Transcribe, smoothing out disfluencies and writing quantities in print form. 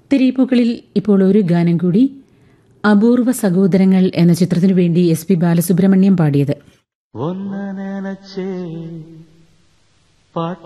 തിരയിപ്പൂക്കളിൽ ഇപ്പോൾ ഒരു ഗാനം കൂടി. അപൂർവ സഹോദരങ്ങൾ എന്ന ചിത്രത്തിനു വേണ്ടി എസ് പി ബാലസുബ്രഹ്മണ്യം പാടിയത്.